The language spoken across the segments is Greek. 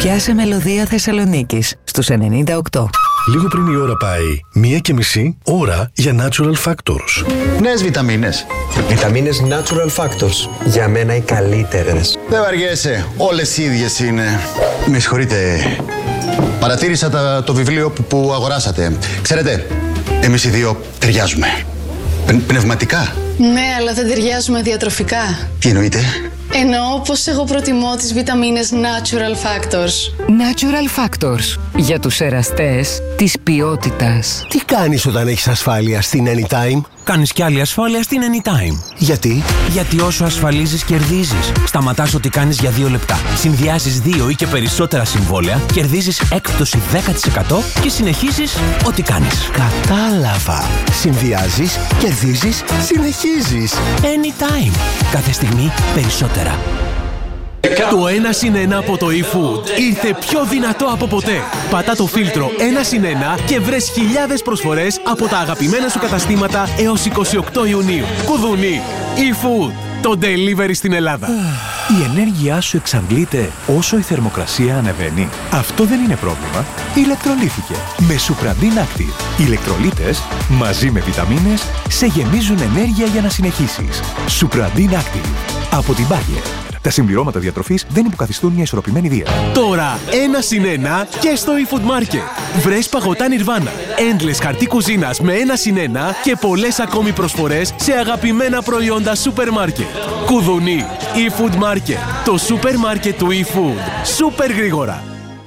Πιάσε Μελωδία Θεσσαλονίκης στους 98. Λίγο πριν η ώρα πάει 1:30 ώρα για Natural Factors. Νέες βιταμίνες. Βιταμίνες Natural Factors. Για μένα οι καλύτερες. Δεν βαριέσαι. Όλες οι ίδιες είναι. Με συγχωρείτε. Παρατήρησα το βιβλίο που αγοράσατε. Ξέρετε, εμείς οι δύο ταιριάζουμε. Πνευματικά. Ναι, αλλά δεν ταιριάζουμε διατροφικά. Τι εννοείτε? Εννοώ πως εγώ προτιμώ τις βιταμίνες Natural Factors. Natural Factors. Για τους εραστές της ποιότητας. Τι κάνεις όταν έχεις ασφάλεια στην Anytime? Κάνεις κι άλλη ασφάλεια στην Anytime. Γιατί? Γιατί όσο ασφαλίζεις κερδίζεις. Σταματάς ό,τι κάνεις για 2 λεπτά. Συνδυάζεις 2 ή και περισσότερα συμβόλαια, κερδίζεις έκπτωση 10% και συνεχίζεις ό,τι κάνεις. Κατάλαβα. Συνδυάζεις, κερδίζεις, συνεχίζεις. Anytime. Κάθε στιγμή περισσότερα. Το 1+1 από το eFood ήρθε πιο δυνατό από ποτέ. Πατά το φίλτρο 1+1 και βρες χιλιάδες προσφορές από τα αγαπημένα σου καταστήματα έως 28 Ιουνίου. Κουδουνί. eFood. Το delivery στην Ελλάδα. Η ενέργειά σου εξαντλείται όσο η θερμοκρασία ανεβαίνει. Αυτό δεν είναι πρόβλημα. Ηλεκτρολίθηκε. Με Supradin Active. Οι ηλεκτρολίτες μαζί με βιταμίνες σε γεμίζουν ενέργεια για να συνεχίσεις. Supradin Active. Από την Bayer. Τα συμπληρώματα διατροφής δεν υποκαθιστούν μια ισορροπημένη δίαιτα. Τώρα 1+1 και στο eFood Market. Βρες παγωτά Nirvana, endless χαρτί κουζίνας με 1+1 και πολλές ακόμη προσφορές σε αγαπημένα προϊόντα σούπερ μάρκετ. Κουδουνί. eFood Market. Το σούπερ μάρκετ του eFood. Σούπερ γρήγορα.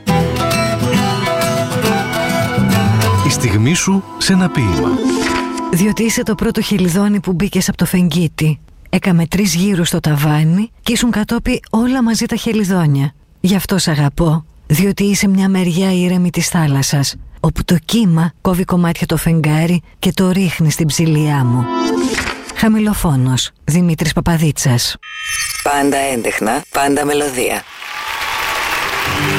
Η στιγμή σου σε ένα ποίημα. Διότι είσαι το πρώτο χελιδόνι που μπήκες από το φεγγίτι. Έκαμε 3 γύρους στο ταβάνι και ήσουν κατόπι όλα μαζί τα χελιδόνια. Γι' αυτό σ' αγαπώ, διότι είσαι μια μεριά ήρεμη της θάλασσας, όπου το κύμα κόβει κομμάτια το φεγγάρι και το ρίχνει στην ψηλιά μου. Χαμηλοφόνος, Δημήτρης Παπαδίτσας. Πάντα έντεχνα, πάντα μελωδία.